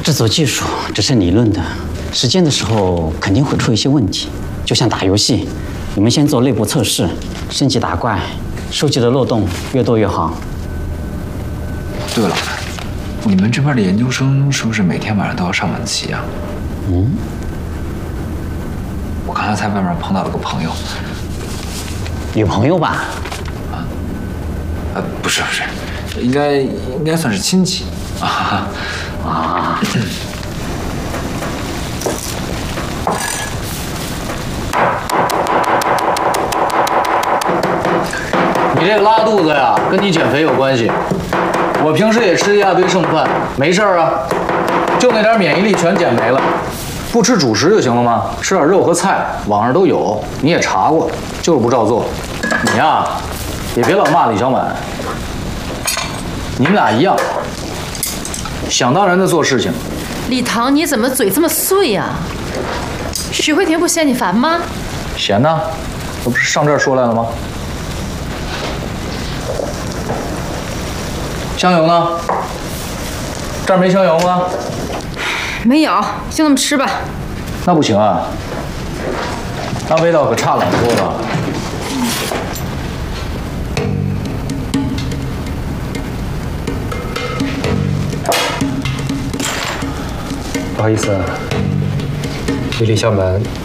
制作技术只是理论的，实践的时候肯定会出一些问题。就像打游戏，你们先做内部测试，升级打怪，收集的漏洞越多越好。 对了，你们这边的研究生是不是每天晚上都要上晚自习啊？我刚才在外面碰到了个朋友， 女朋友吧？ 不是，应该算是亲戚啊。 你这个拉肚子呀，跟你减肥有关系。我平时也吃一大堆剩饭，没事啊，就那点免疫力全减没了。不吃主食就行了吗？吃点肉和菜，网上都有，你也查过，就是不照做。你呀，也别老骂李小满，你们俩一样，想当然的做事情。 李唐，你怎么嘴这么碎呀？许慧婷不嫌你烦吗？ 闲呢，这不是上这儿说来了吗？香油呢？这儿没香油吗？ 没有，就那么吃吧。 那不行啊，那味道可差老多了。 不好意思，李小满